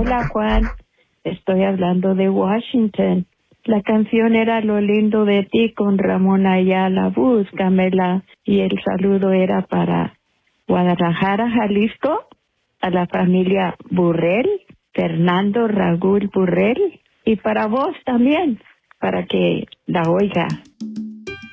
Hola, Juan. Estoy hablando de Washington. La canción era Lo lindo de ti con Ramón Ayala. Búscamela. Y el saludo era para Guadalajara, Jalisco, a la familia Burrell, Fernando Raúl Burrell, y para vos también, para que la oiga.